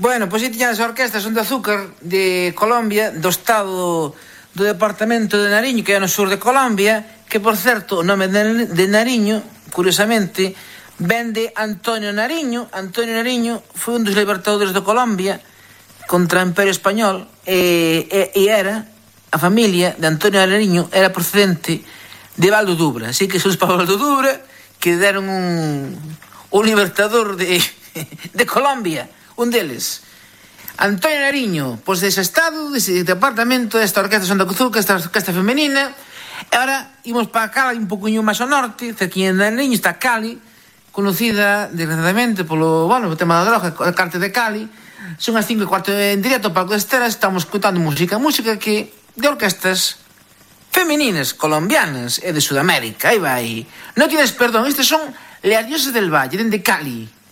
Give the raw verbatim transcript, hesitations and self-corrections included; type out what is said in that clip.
Bueno, pois aí tiñan as orquestas Son de Azúcar de Colombia, do estado do departamento de Nariño, que é no sur de Colombia, que, por certo, o nome de Nariño, curiosamente, ven de Antonio Nariño. Antonio Nariño foi un dos libertadores de Colombia contra o Imperio Español e, e, e era, a familia de Antonio Nariño era procedente de Valdodubra, así que son os para Valdodubra que deron un, un libertador de, de Colombia, un deles. Antonio Nariño, pois dese estado, dese departamento, desta orquesta Son de Azúcar, esta orquesta femenina. E agora imos para Cali, un poquinho máis ao norte, cerquinha de Nariño, está Cali, conocida desgraciadamente polo, bueno, o tema da droga, a cártel de Cali. Son as cinco e cuarto en directo para Esteras, estamos escutando música, música que de orquestas femeninas, colombianas e de Sudamérica. Aí vai. Non tienes perdón, estes son Las Diosas del Valle, dende Cali.